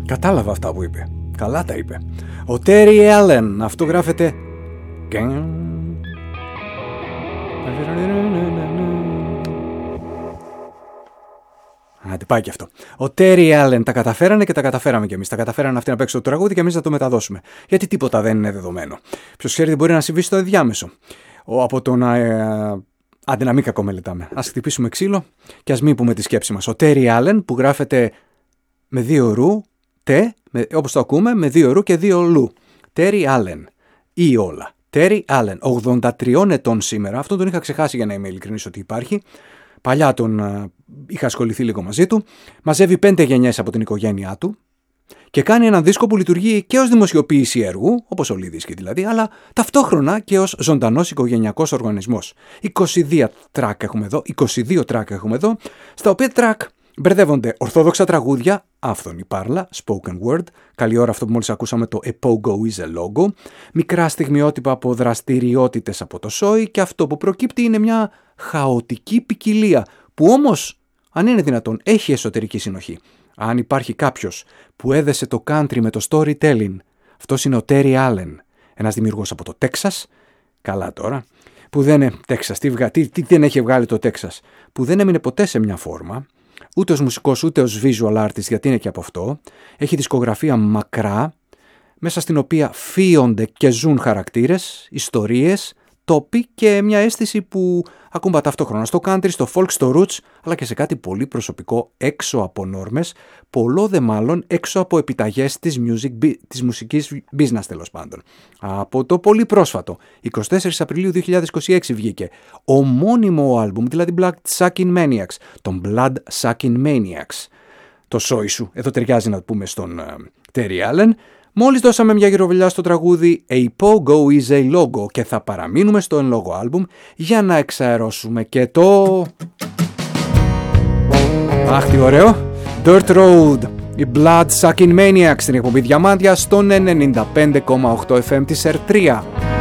Κατάλαβα αυτά που είπε. Καλά τα είπε. Ο Terry Allen. Αυτό γράφεται... Άντε πάει και αυτό. Ο Terry Allen τα καταφέρανε και τα καταφέραμε κι εμείς. Τα καταφέρανε αυτοί να παίξουν το τραγούδι και εμείς να το μεταδώσουμε. Γιατί τίποτα δεν είναι δεδομένο. Ποιος ξέρει τι μπορεί να συμβεί στο ενδιάμεσο. Από το να... Άντε να μην κακομελετάμε. Ας χτυπήσουμε ξύλο και ας μην πούμε τη σκέψη μας. Ο Terry Allen που γράφεται με 2 ρου, όπως το ακούμε, με 2 ρου και 2 λου. Terry Allen. Ή όλα. Terry Allen. 83 ετών σήμερα. Αυτό τον είχα ξεχάσει για να είμαι ειλικρινής ότι υπάρχει. Παλιά τον είχα ασχοληθεί λίγο μαζί του. Μαζεύει 5 γενιές από την οικογένειά του και κάνει έναν δίσκο που λειτουργεί και ως δημοσιοποίηση έργου, όπως όλοι οι δίσκοι δηλαδή, αλλά ταυτόχρονα και ως ζωντανός οικογενειακός οργανισμός. 22 track έχουμε εδώ, στα οποία track μπερδεύονται ορθόδοξα τραγούδια, άφθονη πάρλα, spoken word, καλή ώρα αυτό που μόλις ακούσαμε το A Pogo is a Logo, μικρά στιγμιότυπα από δραστηριότητες από το σόι και αυτό που προκύπτει είναι μια χαοτική ποικιλία που όμως, αν είναι δυνατόν, έχει εσωτερική συνοχή. Αν υπάρχει κάποιος που έδεσε το country με το storytelling, αυτός είναι ο Terry Allen, ένας δημιουργός από το Τέξας, καλά τώρα, που δεν είναι Τέξας, τι δεν έχει βγάλει το Τέξας, που δεν έμεινε ποτέ σε μια φόρμα, ούτε ως μουσικός ούτε ως visual artist, γιατί είναι και από αυτό, έχει δισκογραφία μακρά, μέσα στην οποία φύονται και ζουν χαρακτήρες, ιστορίες, τόποι και μια αίσθηση που ακούμε ταυτόχρονα στο country, στο folk, στο roots, αλλά και σε κάτι πολύ προσωπικό έξω από νόρμες, πολλό δε μάλλον έξω από επιταγές της μουσικής business τέλος πάντων. Από το πολύ πρόσφατο, 24 Απριλίου 2026 βγήκε ομώνυμο άλμπουμ, δηλαδή Blood Sucking Maniacs, τον Blood Sucking Maniacs. Το σόι σου, εδώ ταιριάζει να πούμε στον Terry Allen. Μόλις δώσαμε μια γυροβελιά στο τραγούδι A Pogo is a Logo και θα παραμείνουμε στο εν λόγω άλμπουμ για να εξαερώσουμε και το... Αχ, τι ωραίο! Dirt Road, η Blood Sucking Maniacs στην εκπομπή Διαμάντια στον 95,8 FM της R3.